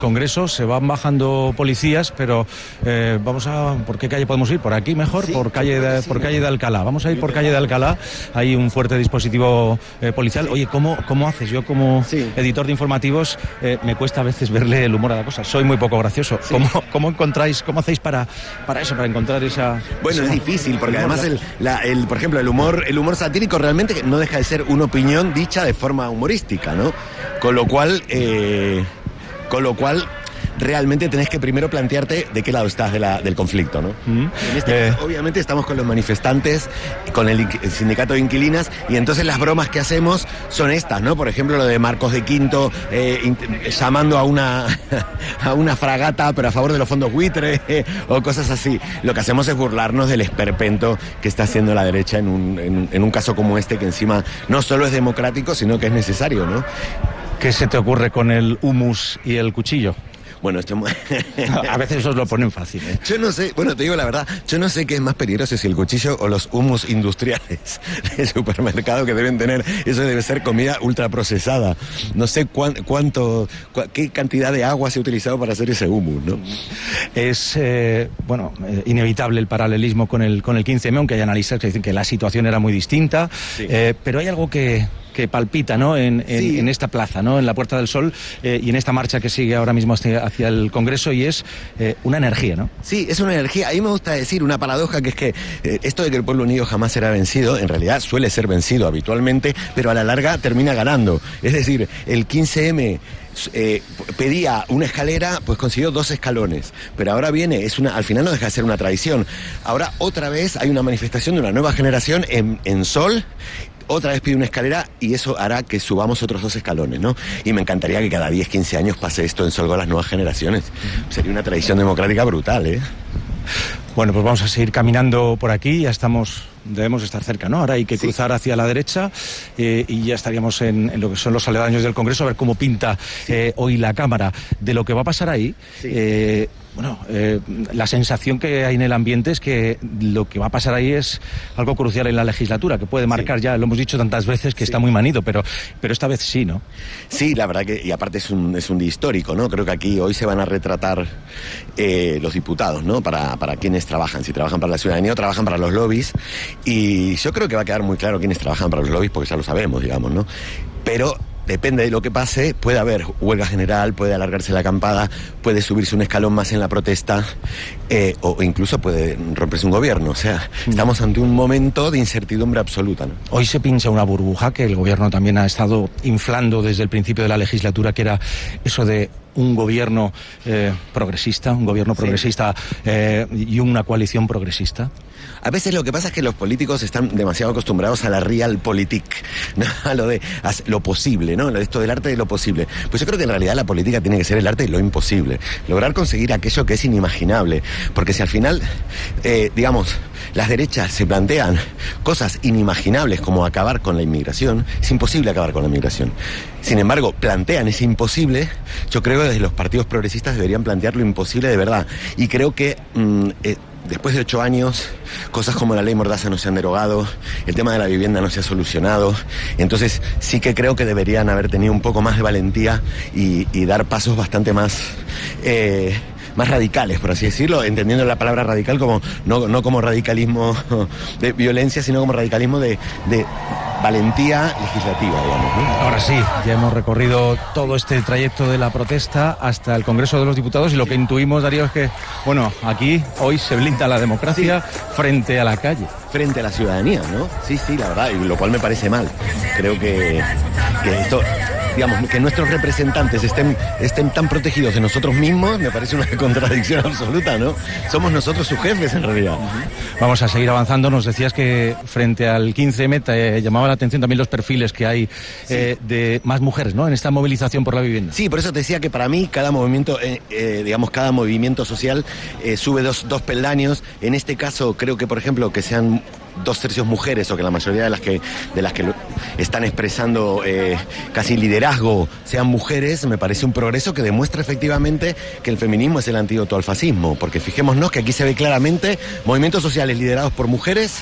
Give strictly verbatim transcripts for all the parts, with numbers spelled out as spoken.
Congreso, se van bajando policías, pero eh, vamos a... ¿Por qué calle podemos ir? ¿Por aquí mejor? Sí, por calle de, sí, por calle de Alcalá. Vamos a ir por calle de Alcalá. Hay un fuerte dispositivo eh, policial. Oye, ¿cómo, ¿cómo haces? Yo como sí. editor de informativos eh, me cuesta a veces verle el humor a la cosa. Soy muy poco gracioso. Sí. ¿Cómo, ¿Cómo encontráis, cómo hacéis para, para eso, para encontrar esa... Bueno, esa, es difícil, porque además, el, la, el, por ejemplo, el humor, el humor satírico realmente no deja de ser una opinión dicha de forma humorística, ¿no? Con lo cual... Eh, con lo cual... realmente tenés que primero plantearte de qué lado estás de la, del conflicto, ¿no? Mm. En este eh. caso, obviamente estamos con los manifestantes, con el, el sindicato de inquilinas, y entonces las bromas que hacemos son estas, ¿no? Por ejemplo, lo de Marcos de Quinto eh, in, llamando a una a una fragata, pero a favor de los fondos buitre, eh, o cosas así. Lo que hacemos es burlarnos del esperpento que está haciendo la derecha en un, en, en un caso como este, que encima no solo es democrático, sino que es necesario, ¿no? ¿Qué se te ocurre con el humus y el cuchillo? Bueno, esto... a veces os lo ponen fácil, ¿eh? Yo no sé, bueno, te digo la verdad, yo no sé qué es más peligroso, si el cuchillo o los humus industriales del supermercado que deben tener. Eso debe ser comida ultraprocesada. No sé cuán, cuánto, cu qué cantidad de agua se ha utilizado para hacer ese humus, ¿no? Es, eh, bueno, eh, inevitable el paralelismo con el, con el quince eme, aunque hay analistas que dicen que la situación era muy distinta, sí. eh, pero hay algo que... que palpita, ¿no? En, en, sí. en esta plaza, ¿no? En la Puerta del Sol eh, y en esta marcha que sigue ahora mismo hacia, hacia el Congreso, y es eh, una energía, ¿no? Sí, es una energía. A mí me gusta decir una paradoja, que es que eh, esto de que el pueblo unido jamás será vencido, en realidad suele ser vencido habitualmente, pero a la larga termina ganando. Es decir, el quince eme... Eh, pedía una escalera, pues consiguió dos escalones, pero ahora viene, es una, al final no deja de ser una tradición. Ahora otra vez hay una manifestación de una nueva generación en, en Sol. Otra vez pide una escalera y eso hará que subamos otros dos escalones, ¿no? Y me encantaría que cada diez, quince años pase esto en Sol con las nuevas generaciones. Sería una tradición democrática brutal, ¿eh? Bueno, pues vamos a seguir caminando por aquí, ya estamos, debemos estar cerca, ¿no? Ahora hay que sí. cruzar hacia la derecha eh, y ya estaríamos en, en lo que son los aledaños del Congreso, a ver cómo pinta sí. eh, hoy la Cámara. De lo que va a pasar ahí, sí. eh, bueno, eh, la sensación que hay en el ambiente es que lo que va a pasar ahí es algo crucial en la legislatura, que puede marcar, sí. ya lo hemos dicho tantas veces, que sí. está muy manido, pero, pero esta vez sí, ¿no? Sí, la verdad que, y aparte es un, es un día histórico, ¿no? Creo que aquí hoy se van a retratar eh, los diputados, ¿no? Para, para quienes trabajan, si trabajan para la ciudadanía o trabajan para los lobbies, y yo creo que va a quedar muy claro quiénes trabajan para los lobbies, porque ya lo sabemos, digamos, ¿no? Pero depende de lo que pase, puede haber huelga general, puede alargarse la acampada, puede subirse un escalón más en la protesta, eh, o incluso puede romperse un gobierno. O sea, estamos ante un momento de incertidumbre absoluta, ¿no? Hoy se pincha una burbuja que el gobierno también ha estado inflando desde el principio de la legislatura, que era eso de un gobierno eh, progresista, un gobierno progresista sí. eh, y una coalición progresista. A veces lo que pasa es que los políticos están demasiado acostumbrados a la realpolitik, ¿no? A lo de a lo posible, ¿no? Esto del arte de lo posible. Pues yo creo que en realidad la política tiene que ser el arte de lo imposible. Lograr conseguir aquello que es inimaginable. Porque si al final, eh, digamos, las derechas se plantean cosas inimaginables como acabar con la inmigración, es imposible acabar con la inmigración. Sin embargo, plantean ese imposible. Yo creo que desde los partidos progresistas deberían plantear lo imposible de verdad. Y creo que... Mm, eh, después de ocho años, cosas como la ley Mordaza no se han derogado, el tema de la vivienda no se ha solucionado, entonces sí que creo que deberían haber tenido un poco más de valentía y, y dar pasos bastante más... Eh, más radicales, por así decirlo, entendiendo la palabra radical como no, no como radicalismo de violencia, sino como radicalismo de, de valentía legislativa, digamos, ¿no? Ahora sí, ya hemos recorrido todo este trayecto de la protesta hasta el Congreso de los Diputados, y lo que intuimos, Darío, es que, bueno, aquí hoy se blinda la democracia sí. frente a la calle. Frente a la ciudadanía, ¿no? Sí, sí, la verdad, y lo cual me parece mal. Creo que, que esto... digamos, que nuestros representantes estén, estén tan protegidos de nosotros mismos, me parece una contradicción absoluta, ¿no? Somos nosotros sus jefes, en realidad. Uh-huh. Vamos a seguir avanzando. Nos decías que frente al quince eme te llamaba la atención también los perfiles que hay sí. eh, de más mujeres, ¿no? En esta movilización por la vivienda. Sí, por eso te decía que para mí cada movimiento, eh, eh, digamos, cada movimiento social eh, sube dos, dos peldaños. En este caso, creo que, por ejemplo, que sean dos tercios mujeres, o que la mayoría de las que de las que lo, están expresando eh, casi liderazgo sean mujeres, me parece un progreso que demuestra efectivamente que el feminismo es el antídoto al fascismo, porque fijémonos que aquí se ve claramente movimientos sociales liderados por mujeres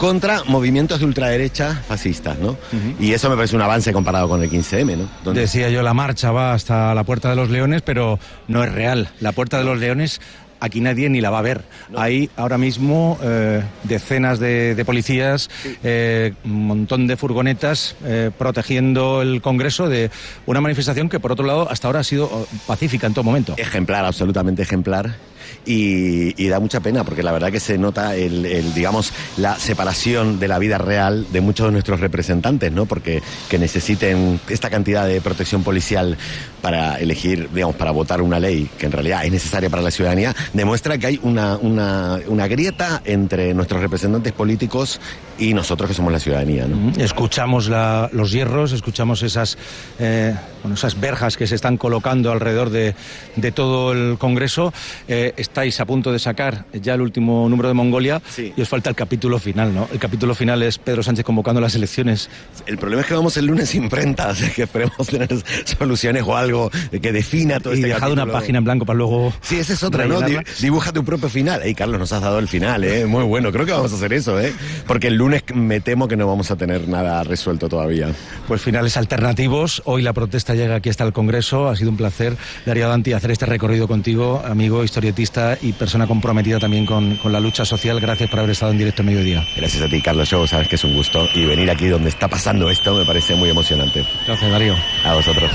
contra movimientos de ultraderecha fascistas, ¿no? Uh-huh. Y eso me parece un avance comparado con el quince eme, ¿no? Donde... Decía yo, la marcha va hasta la Puerta de los Leones, pero no es real. La Puerta de los Leones... Aquí nadie ni la va a ver. No. Hay ahora mismo eh, decenas de, de policías, sí. eh, un montón de furgonetas eh, protegiendo el Congreso de una manifestación que, por otro lado, hasta ahora ha sido pacífica en todo momento. Ejemplar, absolutamente ejemplar. Y, y da mucha pena porque la verdad que se nota el, el digamos la separación de la vida real de muchos de nuestros representantes, ¿no? Porque que necesiten esta cantidad de protección policial para elegir, digamos, para votar una ley que en realidad es necesaria para la ciudadanía, demuestra que hay una, una, una grieta entre nuestros representantes políticos y nosotros que somos la ciudadanía, ¿no? Escuchamos la, los hierros, escuchamos esas, eh, bueno, esas verjas que se están colocando alrededor de, de todo el Congreso. Eh, estáis a punto de sacar ya el último número de Mongolia, sí. Y os falta el capítulo final, ¿no? El capítulo final es Pedro Sánchez convocando las elecciones. El problema es que vamos el lunes sin imprenta, o sea que esperemos tener soluciones o algo que defina todo y este dejado capítulo. Una página en blanco para luego... Sí, esa es otra, ¿no? Dibuja tu propio final. Ey, Carlos, nos has dado el final, ¿eh? Muy bueno. Creo que vamos a hacer eso, ¿eh? Porque el lunes me temo que no vamos a tener nada resuelto todavía. Pues finales alternativos. Hoy la protesta llega aquí hasta el Congreso. Ha sido un placer, Darío Danti, hacer este recorrido contigo, amigo, historietista y persona comprometida también con, con la lucha social. Gracias por haber estado en directo en Mediodía. Gracias a ti, Carlos. Yo sabes que es un gusto. Y venir aquí donde está pasando esto me parece muy emocionante. Gracias, Darío. A vosotros.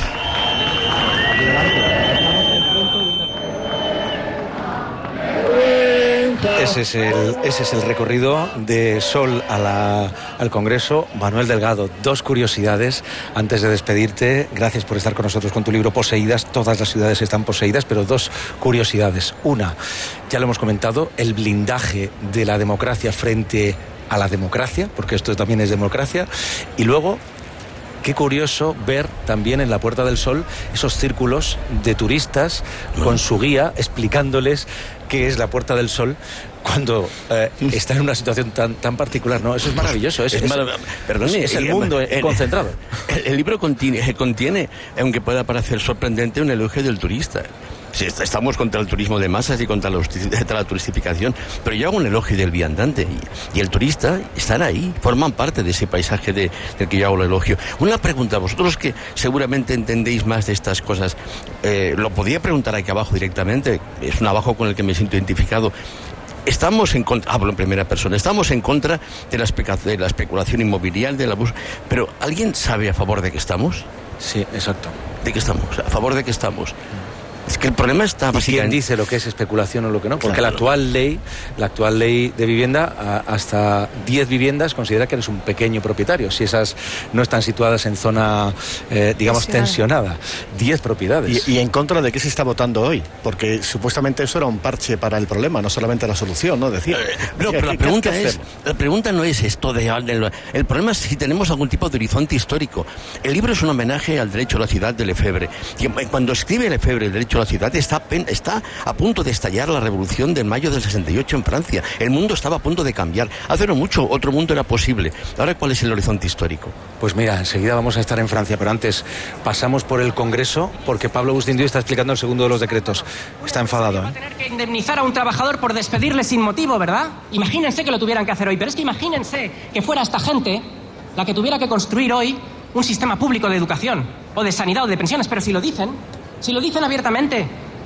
Ese es el, ese es el recorrido de Sol a la, al Congreso. Manuel Delgado, dos curiosidades antes de despedirte. Gracias por estar con nosotros con tu libro Poseídas. Todas las ciudades están poseídas, pero dos curiosidades. Una, ya lo hemos comentado, el blindaje de la democracia frente a la democracia, porque esto también es democracia. Y luego, qué curioso ver también en la Puerta del Sol esos círculos de turistas con su guía explicándoles qué es la Puerta del Sol cuando eh, está en una situación tan tan particular, ¿no? Eso es maravilloso. Es, es, es, marav- perdón, es, es el mundo el, concentrado. El, el libro contiene, contiene, aunque pueda parecer sorprendente, un elogio del turista. Sí, estamos contra el turismo de masas y contra la, contra la turistificación, pero yo hago un elogio del viandante y, y el turista están ahí, forman parte de ese paisaje de, del que yo hago el elogio. Una pregunta, vosotros que seguramente entendéis más de estas cosas, eh, lo podía preguntar aquí abajo directamente, es un abajo con el que me siento identificado. Estamos en contra, hablo en primera persona, estamos en contra de la, especa, de la especulación inmobiliaria, del abuso, pero ¿alguien sabe a favor de qué estamos? Sí, exacto. ¿De qué estamos? ¿A favor de qué estamos? Es que el problema está... ¿Y quién dice lo que es especulación o lo que no? Porque claro. la actual ley, la actual ley de vivienda, hasta diez viviendas considera que eres un pequeño propietario, si esas no están situadas en zona, eh, digamos, tensionada. diez propiedades. ¿Y, ¿Y en contra de qué se está votando hoy? Porque supuestamente eso era un parche para el problema, no solamente la solución, ¿no? Decía. Eh, no, pero la pregunta es, la pregunta no es esto de... El, el problema es si tenemos algún tipo de horizonte histórico. El libro es un homenaje al derecho a la ciudad de Lefebvre. Y cuando escribe Lefebvre el derecho la ciudad está, está a punto de estallar la revolución del mayo del sesenta y ocho en Francia. El mundo estaba a punto de cambiar. Hace no mucho otro mundo era posible. Ahora, ¿cuál es el horizonte histórico? Pues mira, enseguida vamos a estar en Francia, pero antes pasamos por el Congreso porque Pablo Agustín Díaz está explicando el segundo de los decretos. Está enfadado, ¿eh? Va a tener que indemnizar a un trabajador por despedirle sin motivo, ¿verdad? Imagínense que lo tuvieran que hacer hoy, pero es que imagínense que fuera esta gente la que tuviera que construir hoy un sistema público de educación o de sanidad o de pensiones, pero si lo dicen, si lo dicen abiertamente.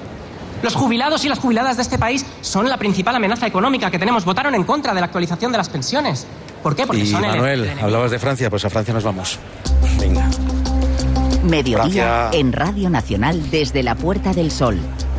Los jubilados y las jubiladas de este país son la principal amenaza económica que tenemos. Votaron en contra de la actualización de las pensiones. ¿Por qué? Porque y son Manuel, el, el hablabas de Francia, pues a Francia nos vamos. Venga. Mediodía Francia... en Radio Nacional desde la Puerta del Sol.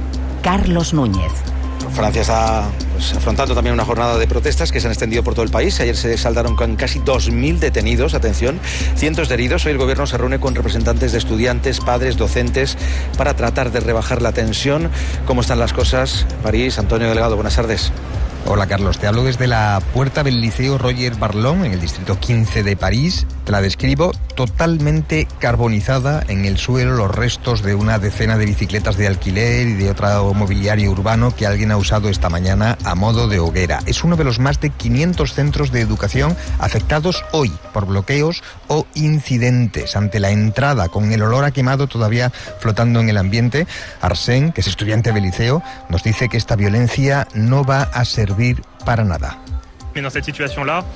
Carlos Núñez. Francia está pues, afrontando también una jornada de protestas que se han extendido por todo el país. Ayer se saldaron con casi dos mil detenidos, atención, cientos de heridos. Hoy el gobierno se reúne con representantes de estudiantes, padres, docentes, para tratar de rebajar la tensión. ¿Cómo están las cosas? París, Antonio Delgado, buenas tardes. Hola Carlos, te hablo desde la puerta del Liceo Roger Barlon, en el distrito quince de París. Te la describo totalmente carbonizada, en el suelo los restos de una decena de bicicletas de alquiler y de otro mobiliario urbano que alguien ha usado esta mañana a modo de hoguera. Es uno de los más de quinientos centros de educación afectados hoy por bloqueos o incidentes. Ante la entrada, con el olor a quemado todavía flotando en el ambiente, Arsène, que es estudiante del liceo, nos dice que esta violencia no va a servir para nada. Mais dans cette situation-là,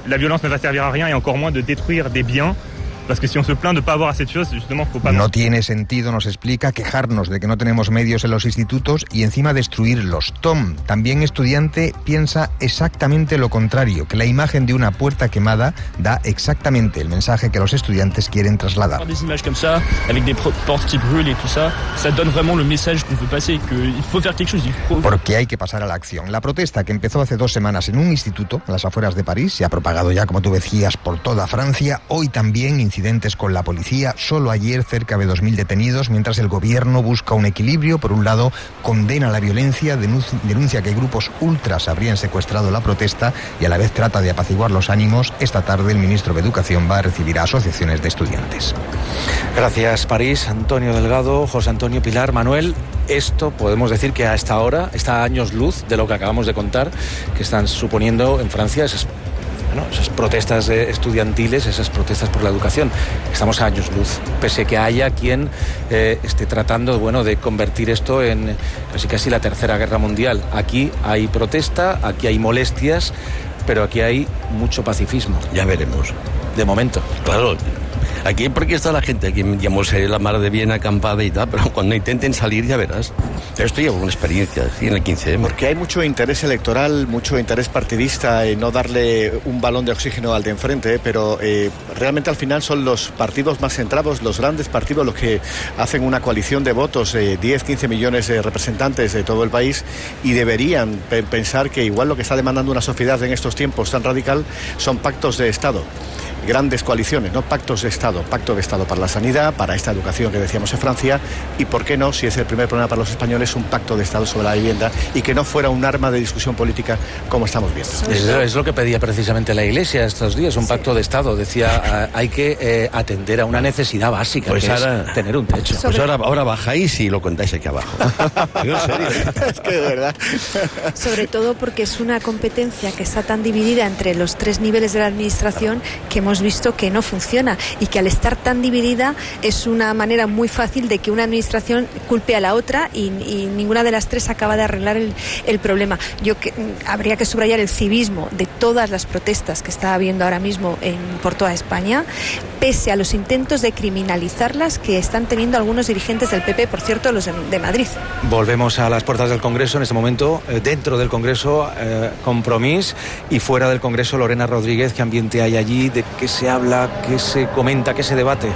la violence ne va servir à rien et encore moins de détruire des biens. Parce que si on se plaint de pas avoir assez de choses, justement, faut pas... No tiene sentido, nos explica, quejarnos de que no tenemos medios en los institutos y encima destruirlos. Tom, también estudiante, piensa exactamente lo contrario, que la imagen de una puerta quemada da exactamente el mensaje que los estudiantes quieren trasladar. Des images comme ça, avec des portes qui brûlent et tout ça, ça donne vraiment le message qu'on veut passer, qu'il faut faire quelque chose. Il faut... Porque hay que pasar a la acción. La protesta que empezó hace dos semanas en un instituto, en las afueras de París, se ha propagado ya, como tú decías, por toda Francia. Hoy también incidentes con la policía. Solo ayer cerca de dos mil detenidos, mientras el gobierno busca un equilibrio. Por un lado, condena la violencia, denuncia que grupos ultras habrían secuestrado la protesta y a la vez trata de apaciguar los ánimos. Esta tarde el ministro de Educación va a recibir a asociaciones de estudiantes. Gracias, París. Antonio Delgado, José Antonio, Pilar, Manuel. Esto podemos decir que a esta hora está a años luz de lo que acabamos de contar, que están suponiendo en Francia esas Bueno, esas protestas estudiantiles, esas protestas por la educación. Estamos a años luz, pese que haya quien eh, esté tratando, bueno, de convertir esto en casi casi la tercera guerra mundial. Aquí hay protesta, aquí hay molestias, pero aquí hay mucho pacifismo. Ya veremos. De momento. Claro. Aquí porque está la gente, aquí digamos la mar de bien acampada y tal, pero cuando intenten salir ya verás. Esto lleva una experiencia, sí, en el quince eme. Porque hay mucho interés electoral, mucho interés partidista en no darle un balón de oxígeno al de enfrente, pero eh, realmente al final son los partidos más centrados, los grandes partidos los que hacen una coalición de votos, eh, diez, quince millones de representantes de todo el país, y deberían pe- pensar que igual lo que está demandando una sociedad en estos tiempos tan radical son pactos de Estado. Grandes coaliciones, no pactos de Estado, pacto de Estado para la sanidad, para esta educación que decíamos en Francia, y por qué no, si es el primer problema para los españoles, un pacto de Estado sobre la vivienda y que no fuera un arma de discusión política como estamos viendo. Es, es lo que pedía precisamente la Iglesia estos días, un sí. pacto de Estado. Decía, hay que eh, atender a una necesidad básica, pues que ahora, es tener un techo. Pues ahora, ahora bajáis y lo contáis aquí abajo. ¿En serio? Es que de verdad. Sobre todo porque es una competencia que está tan dividida entre los tres niveles de la administración que hemos visto que no funciona, y que al estar tan dividida es una manera muy fácil de que una administración culpe a la otra y, y ninguna de las tres acaba de arreglar el, el problema. Yo que, habría que subrayar el civismo de todas las protestas que está habiendo ahora mismo en, por toda España, pese a los intentos de criminalizarlas que están teniendo algunos dirigentes del P P, por cierto, los de, de Madrid. Volvemos a las puertas del Congreso en este momento. Eh, dentro del Congreso, eh, Compromís, y fuera del Congreso, Lorena Rodríguez. ¿Qué ambiente hay allí? ¿De qué se habla? ¿Qué se comenta? ¿Qué se debate?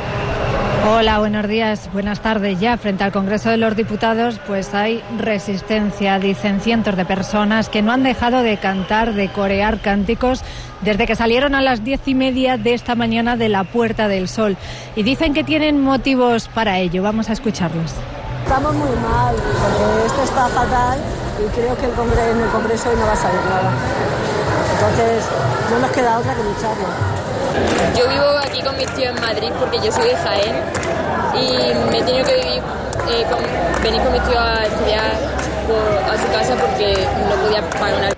Hola, buenos días, buenas tardes. Ya frente al Congreso de los Diputados pues hay resistencia, dicen cientos de personas que no han dejado de cantar, de corear cánticos desde que salieron a las diez y media de esta mañana de la Puerta del Sol, y dicen que tienen motivos para ello. Vamos a escucharlos. Estamos muy mal, porque esto está fatal y creo que el Congreso, en el Congreso hoy no va a salir nada. Entonces no nos queda otra que lucharlo. Yo vivo aquí con mis tíos en Madrid porque yo soy de Jaén y me he tenido que vivir, eh, con, venir con mis tíos a estudiar por, a su casa porque no podía pagar una...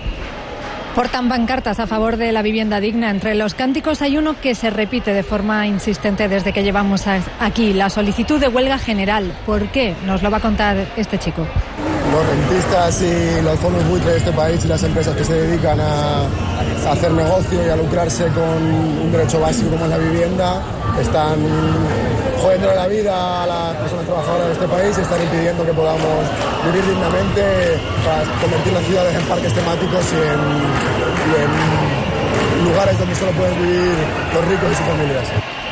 Portan pancartas a favor de la vivienda digna. Entre los cánticos hay uno que se repite de forma insistente desde que llevamos aquí, la solicitud de huelga general. ¿Por qué? Nos lo va a contar este chico. Los rentistas y los fondos buitres de este país y las empresas que se dedican a, a hacer negocio y a lucrarse con un derecho básico como es la vivienda están jodiendo la vida a las personas trabajadoras de este país y están impidiendo que podamos vivir dignamente para convertir las ciudades en parques temáticos y en, y en lugares donde solo pueden vivir los ricos y sus familias.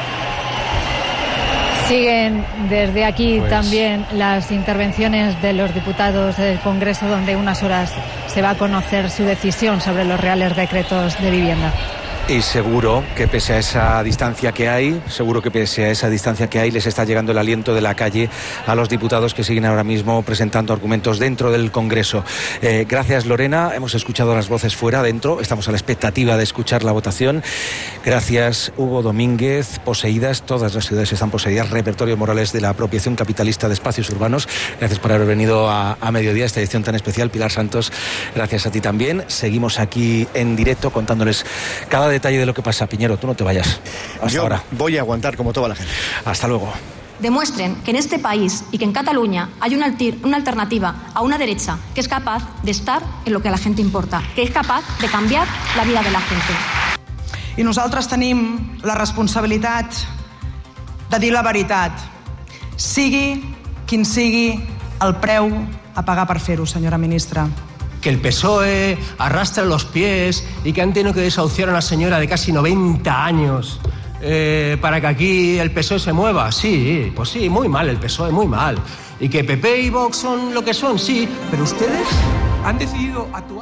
Siguen desde aquí pues... también las intervenciones de los diputados del Congreso, donde unas horas se va a conocer su decisión sobre los reales decretos de vivienda. Y seguro que pese a esa distancia que hay, seguro que pese a esa distancia que hay, les está llegando el aliento de la calle a los diputados que siguen ahora mismo presentando argumentos dentro del Congreso. Eh, gracias, Lorena. Hemos escuchado las voces fuera, dentro. Estamos a la expectativa de escuchar la votación. Gracias, Hugo Domínguez. Poseídas, todas las ciudades están poseídas. Repertorio Morales de la apropiación capitalista de espacios urbanos. Gracias por haber venido a, a mediodía, esta edición tan especial. Pilar Santos, gracias a ti también. Seguimos aquí en directo contándoles cada detalle de lo que pasa. Piñero, tú no te vayas. Hasta Yo ahora. Voy a aguantar como toda la gente. Hasta luego. demuestren que en este país y que en Catalunya hay una, una alternativa a una derecha que es capaz de estar en lo que a la gente importa, que és capaç de canviar la vida de la gente. I nosaltres tenim la responsabilitat de dir la veritat, sigui quin sigui el preu a pagar per fer-ho, senyora ministra. Que el P S O E arrastra los pies y que han tenido que desahuciar a una señora de casi noventa años eh, para que aquí el P S O E se mueva. Sí, pues sí, muy mal el P S O E, muy mal. Y que P P y Vox son lo que son, sí, pero ustedes han decidido actuar.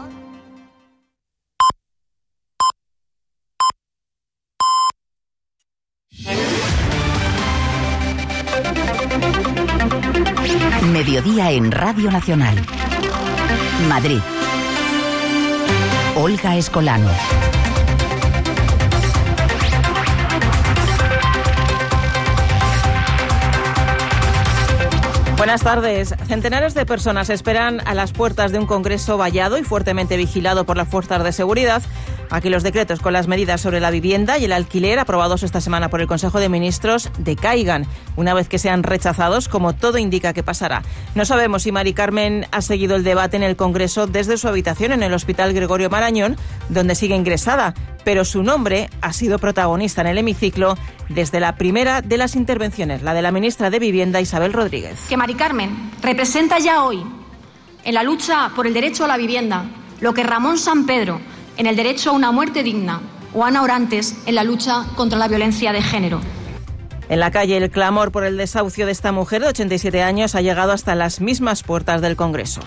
Mediodía en Radio Nacional. Madrid. Olga Escolano. Buenas tardes. Centenares de personas esperan a las puertas de un congreso vallado y fuertemente vigilado por las fuerzas de seguridad a que los decretos con las medidas sobre la vivienda y el alquiler aprobados esta semana por el Consejo de Ministros decaigan, una vez que sean rechazados, como todo indica que pasará. No sabemos si Mari Carmen ha seguido el debate en el Congreso desde su habitación en el Hospital Gregorio Marañón, donde sigue ingresada, pero su nombre ha sido protagonista en el hemiciclo desde la primera de las intervenciones, la de la ministra de Vivienda, Isabel Rodríguez. Que Mari Carmen representa ya hoy, en la lucha por el derecho a la vivienda, lo que Ramón Sampedro en el derecho a una muerte digna o Ana Orantes en la lucha contra la violencia de género. En la calle, el clamor por el desahucio de esta mujer de ochenta y siete años ha llegado hasta las mismas puertas del Congreso.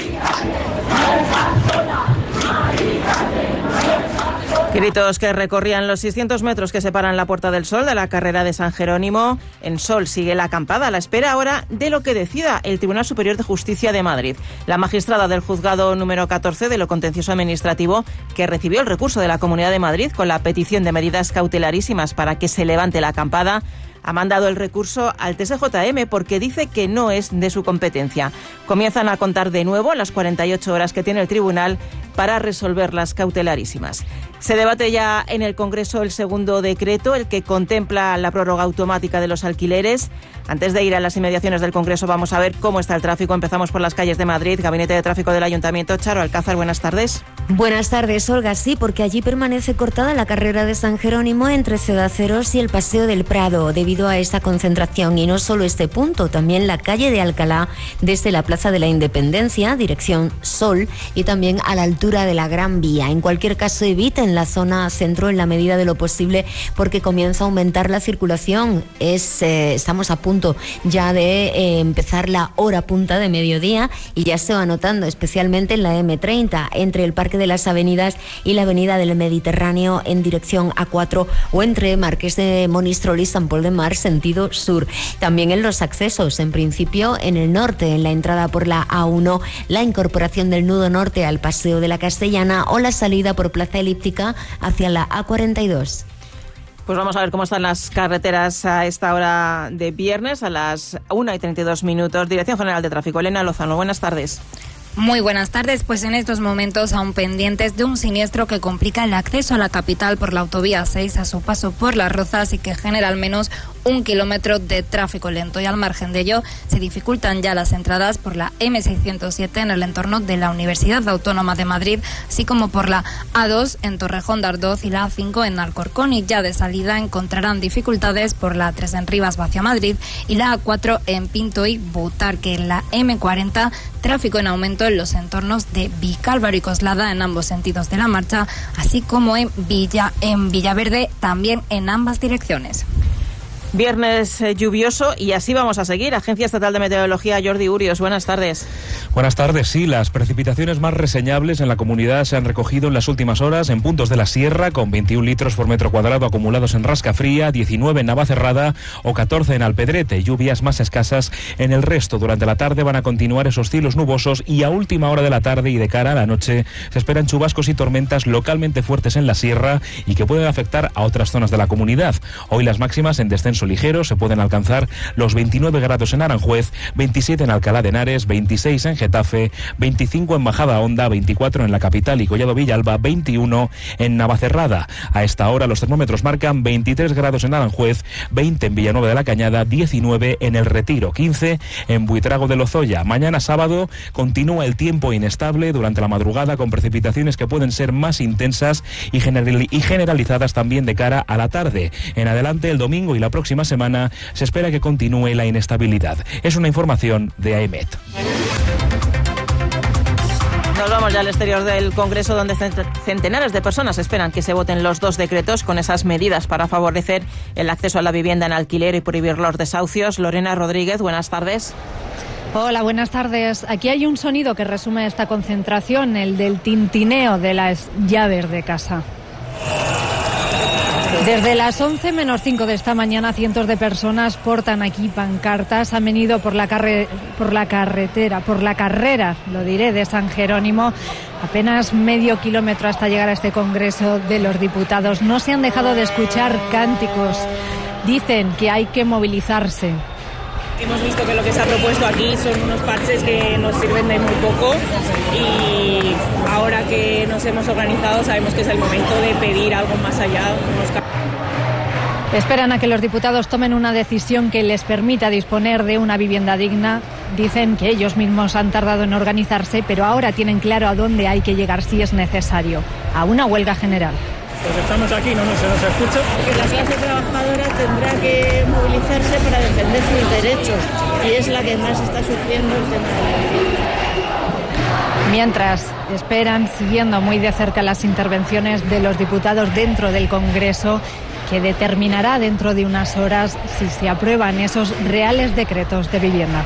Gritos que recorrían los seiscientos metros que separan la Puerta del Sol de la carrera de San Jerónimo. En Sol sigue la acampada a la espera ahora de lo que decida el Tribunal Superior de Justicia de Madrid. La magistrada del juzgado número catorce de lo contencioso administrativo, que recibió el recurso de la Comunidad de Madrid con la petición de medidas cautelarísimas para que se levante la acampada, ha mandado el recurso al T S J M porque dice que no es de su competencia. Comienzan a contar de nuevo las cuarenta y ocho horas que tiene el tribunal para resolver las cautelarísimas. Se debate ya en el Congreso el segundo decreto, el que contempla la prórroga automática de los alquileres. Antes de ir a las inmediaciones del Congreso vamos a ver cómo está el tráfico. Empezamos por las calles de Madrid. Gabinete de Tráfico del Ayuntamiento. Charo Alcázar, buenas tardes. Buenas tardes, Olga. Sí, porque allí permanece cortada la carrera de San Jerónimo entre Cedaceros y el Paseo del Prado, debido a esta concentración. Y no solo este punto, también la calle de Alcalá, desde la Plaza de la Independencia, dirección Sol, y también a la altura de la Gran Vía. En cualquier caso, eviten la zona centro en la medida de lo posible, porque comienza a aumentar la circulación. Es, eh, estamos a punto ya de eh, empezar la hora punta de mediodía y ya se va notando, especialmente en la eme treinta, entre el Parque de las Avenidas y la Avenida del Mediterráneo en dirección A cuatro, o entre Marqués de Monistrol y San Pol de Mar sentido sur. También en los accesos, en principio en el norte, en la entrada por la A uno, la incorporación del nudo norte al Paseo de la Castellana o la salida por Plaza Elíptica hacia la A cuarenta y dos. Pues vamos a ver cómo están las carreteras a esta hora de viernes, a las una y treinta y dos minutos. Dirección General de Tráfico, Elena Lozano, buenas tardes. Muy buenas tardes, pues en estos momentos aún pendientes de un siniestro que complica el acceso a la capital por la autovía seis a su paso por Las Rozas y que genera al menos un kilómetro de tráfico lento, y al margen de ello se dificultan ya las entradas por la eme seiscientos siete en el entorno de la Universidad Autónoma de Madrid, así como por la A dos en Torrejón de Ardoz y la A cinco en Alcorcón, y ya de salida encontrarán dificultades por la A tres en Rivas hacia Madrid y la A cuatro en Pinto y Butarque. En la eme cuarenta, tráfico en aumento en los entornos de Vicálvaro y Coslada en ambos sentidos de la marcha, así como en Villa en Villaverde, también en ambas direcciones. Viernes eh, lluvioso y así vamos a seguir. Agencia Estatal de Meteorología, Jordi Urios, buenas tardes. Buenas tardes, sí, las precipitaciones más reseñables en la comunidad se han recogido en las últimas horas en puntos de la sierra, con veintiún litros por metro cuadrado acumulados en Rascafría, diecinueve en Navacerrada o catorce en Alpedrete. Lluvias más escasas en el resto. Durante la tarde van a continuar esos cielos nubosos y a última hora de la tarde y de cara a la noche se esperan chubascos y tormentas localmente fuertes en la sierra y que pueden afectar a otras zonas de la comunidad. Hoy las máximas en descenso descenso ligero, se pueden alcanzar los veintinueve grados en Aranjuez, veintisiete en Alcalá de Henares, veintiséis en Getafe, veinticinco en Majadahonda, veinticuatro en la capital y Collado Villalba, veintiuno en Navacerrada. A esta hora los termómetros marcan veintitrés grados en Aranjuez, veinte en Villanueva de la Cañada, diecinueve en El Retiro, quince en Buitrago de Lozoya. Mañana sábado continúa el tiempo inestable durante la madrugada, con precipitaciones que pueden ser más intensas y, general, y generalizadas también de cara a la tarde. En adelante, el domingo y la próxima semana se espera que continúe la inestabilidad. Es una información de A E M E T. Nos vamos ya al exterior del Congreso, donde centenares de personas esperan que se voten los dos decretos con esas medidas para favorecer el acceso a la vivienda en alquiler y prohibir los desahucios. Lorena Rodríguez, buenas tardes. Hola, buenas tardes. Aquí hay un sonido que resume esta concentración, el del tintineo de las llaves de casa. Desde las once menos cinco de esta mañana, cientos de personas portan aquí pancartas. Han venido por la, carre- por la carretera, por la carrera, lo diré, de San Jerónimo. Apenas medio kilómetro hasta llegar a este Congreso de los Diputados. No se han dejado de escuchar cánticos. Dicen que hay que movilizarse. Hemos visto que lo que se ha propuesto aquí son unos parches que nos sirven de muy poco y ahora que nos hemos organizado sabemos que es el momento de pedir algo más allá. Esperan a que los diputados tomen una decisión que les permita disponer de una vivienda digna. Dicen que ellos mismos han tardado en organizarse, pero ahora tienen claro a dónde hay que llegar si es necesario, a una huelga general. Pues estamos aquí, no, no se nos escucha. Que la clase trabajadora tendrá que movilizarse para defender sus derechos y es la que más está sufriendo el tema de la vivienda. Mientras esperan, siguiendo muy de cerca las intervenciones de los diputados dentro del Congreso, que determinará dentro de unas horas si se aprueban esos reales decretos de vivienda.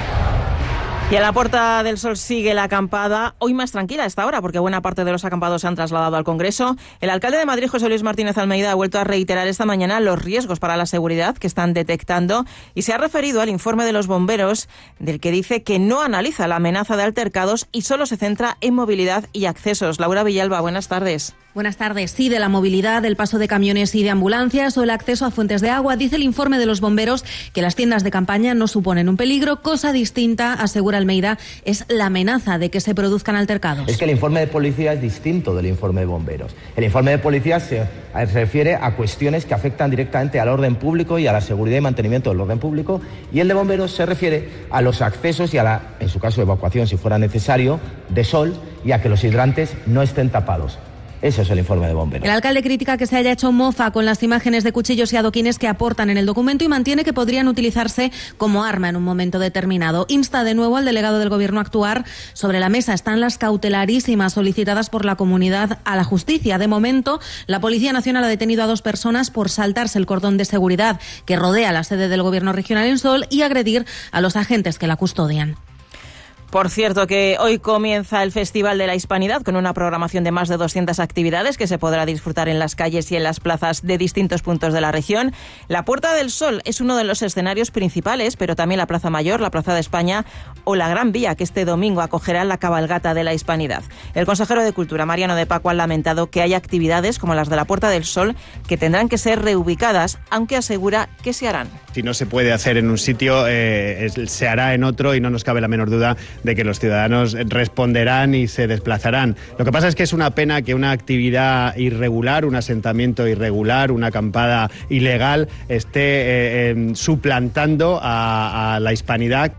Y a la Puerta del Sol sigue la acampada, hoy más tranquila a esta hora, porque buena parte de los acampados se han trasladado al Congreso. El alcalde de Madrid, José Luis Martínez Almeida, ha vuelto a reiterar esta mañana los riesgos para la seguridad que están detectando y se ha referido al informe de los bomberos, del que dice que no analiza la amenaza de altercados y solo se centra en movilidad y accesos. Laura Villalba, buenas tardes. Buenas tardes. Sí, de la movilidad, del paso de camiones y de ambulancias o el acceso a fuentes de agua, dice el informe de los bomberos que las tiendas de campaña no suponen un peligro. Cosa distinta, asegura Almeida, es la amenaza de que se produzcan altercados. Es que el informe de policía es distinto del informe de bomberos. El informe de policía se refiere a cuestiones que afectan directamente al orden público y a la seguridad y mantenimiento del orden público, y el de bomberos se refiere a los accesos y a la, en su caso, evacuación, si fuera necesario, de sol y a que los hidrantes no estén tapados. Eso es el informe de bomberos. El alcalde critica que se haya hecho mofa con las imágenes de cuchillos y adoquines que aportan en el documento y mantiene que podrían utilizarse como arma en un momento determinado. Insta de nuevo al delegado del Gobierno a actuar. Sobre la mesa están las cautelarísimas solicitadas por la comunidad a la justicia. De momento, la Policía Nacional ha detenido a dos personas por saltarse el cordón de seguridad que rodea la sede del Gobierno regional en Sol y agredir a los agentes que la custodian. Por cierto, que hoy comienza el Festival de la Hispanidad con una programación de más de doscientas actividades que se podrá disfrutar en las calles y en las plazas de distintos puntos de la región. La Puerta del Sol es uno de los escenarios principales, pero también la Plaza Mayor, la Plaza de España o la Gran Vía, que este domingo acogerá la cabalgata de la Hispanidad. El consejero de Cultura, Mariano de Paco, ha lamentado que haya actividades como las de la Puerta del Sol que tendrán que ser reubicadas, aunque asegura que se harán. Si no se puede hacer en un sitio, eh, se hará en otro y no nos cabe la menor duda de que los ciudadanos responderán y se desplazarán. Lo que pasa es que es una pena que una actividad irregular, un asentamiento irregular, una acampada ilegal esté eh, eh, suplantando a, a la hispanidad.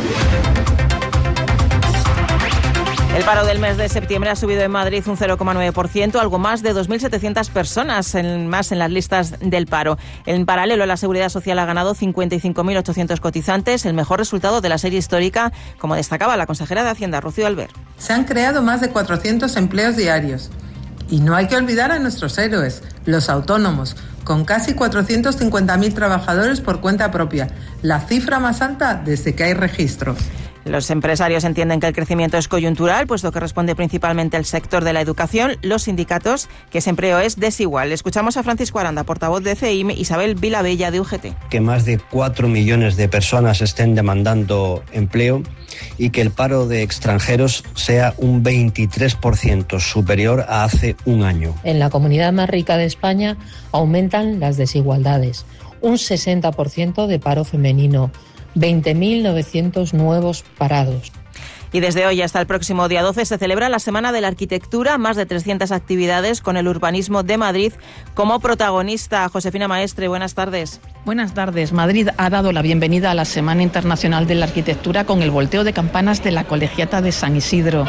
El paro del mes de septiembre ha subido en Madrid un cero coma nueve por ciento, algo más de dos mil setecientas personas en, más en las listas del paro. En paralelo, la Seguridad Social ha ganado cincuenta y cinco mil ochocientos cotizantes, el mejor resultado de la serie histórica, como destacaba la consejera de Hacienda, Rocío Albert. Se han creado más de cuatrocientos empleos diarios. Y no hay que olvidar a nuestros héroes, los autónomos, con casi cuatrocientos cincuenta mil trabajadores por cuenta propia, la cifra más alta desde que hay registros. Los empresarios entienden que el crecimiento es coyuntural, puesto que responde principalmente al sector de la educación. Los sindicatos, que ese empleo es desigual. Escuchamos a Francisco Aranda, portavoz de C E I M, Isabel Vilabella, de U G T. Que más de cuatro millones de personas estén demandando empleo y que el paro de extranjeros sea un veintitrés por ciento superior a hace un año. En la comunidad más rica de España aumentan las desigualdades. un sesenta por ciento de paro femenino, veinte mil novecientos nuevos parados. Y desde hoy hasta el próximo día doce se celebra la Semana de la Arquitectura, más de trescientas actividades con el urbanismo de Madrid como protagonista. Josefina Maestre, buenas tardes. Buenas tardes. Madrid ha dado la bienvenida a la Semana Internacional de la Arquitectura con el volteo de campanas de la Colegiata de San Isidro.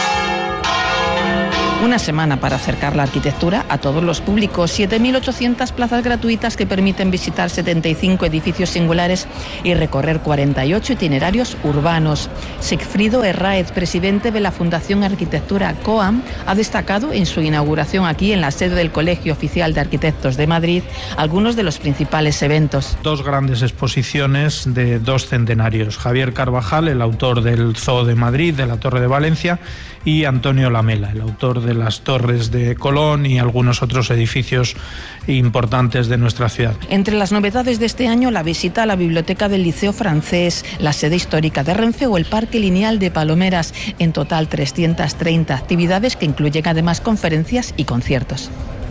Una semana para acercar la arquitectura a todos los públicos, siete mil ochocientas plazas gratuitas que permiten visitar setenta y cinco edificios singulares y recorrer cuarenta y ocho itinerarios urbanos. Sigfrido Herráez, presidente de la Fundación Arquitectura COAM, ha destacado en su inauguración aquí en la sede del Colegio Oficial de Arquitectos de Madrid algunos de los principales eventos. Dos grandes exposiciones de dos centenarios. Javier Carvajal, el autor del Zoo de Madrid, de la Torre de Valencia, y Antonio Lamela, el autor de las Torres de Colón y algunos otros edificios importantes de nuestra ciudad. Entre las novedades de este año, la visita a la biblioteca del Liceo Francés, la sede histórica de Renfe o el Parque Lineal de Palomeras. En total, trescientas treinta actividades que incluyen además conferencias y conciertos.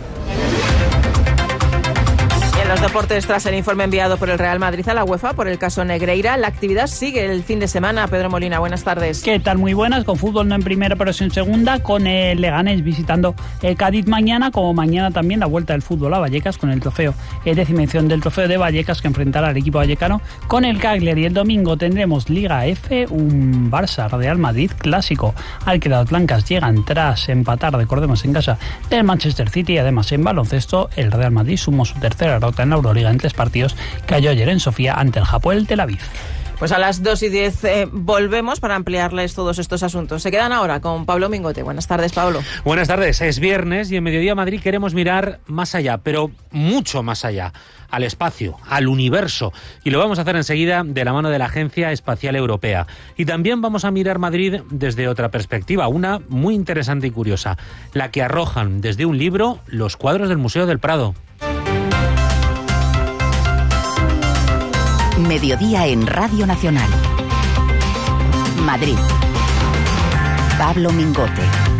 Los deportes, tras el informe enviado por el Real Madrid a la UEFA por el caso Negreira, la actividad sigue el fin de semana. Pedro Molina, buenas tardes. ¿Qué tal? Muy buenas, con fútbol no en primera pero sí en segunda, con el Leganés visitando el Cádiz mañana, como mañana también la vuelta del fútbol a Vallecas con el trofeo, eh, décima edición del trofeo de Vallecas que enfrentará al equipo vallecano con el Cagliari. El domingo tendremos Liga F, un Barça Real Madrid clásico al que las blancas llegan tras empatar, recordemos, en casa del Manchester City, y además en baloncesto el Real Madrid sumó su tercera derrota en la Euroliga en tres partidos, cayó ayer en Sofía ante el Hapoel Tel Aviv. Pues a las dos y diez eh, volvemos para ampliarles todos estos asuntos. Se quedan ahora con Pablo Mingote. Buenas tardes, Pablo. Buenas tardes. Es viernes y en Mediodía Madrid queremos mirar más allá, pero mucho más allá, al espacio, al universo. Y lo vamos a hacer enseguida de la mano de la Agencia Espacial Europea. Y también vamos a mirar Madrid desde otra perspectiva, una muy interesante y curiosa, la que arrojan desde un libro los cuadros del Museo del Prado. Mediodía en Radio Nacional. Madrid. Pablo Mingote.